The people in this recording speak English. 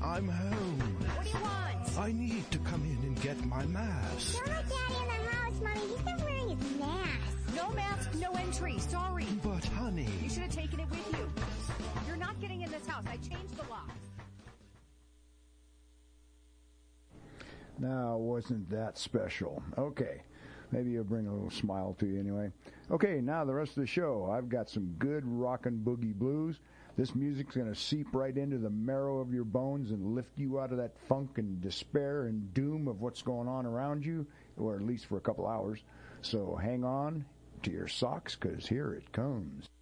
I'm home. What do you want? I need to come in and get my mask. Don't let Daddy in the house, Mommy. He's not wearing his mask. No mask, no entry. Sorry. But, honey... You should have taken it with you. You're not getting in this house. I changed the lock. Now, wasn't that special? Okay. Maybe it'll bring a little smile to you anyway. Okay, now the rest of the show. I've got some good rockin' boogie blues. This music's going to seep right into the marrow of your bones and lift you out of that funk and despair and doom of what's going on around you, or at least for a couple hours. So hang on to your socks, because here it comes.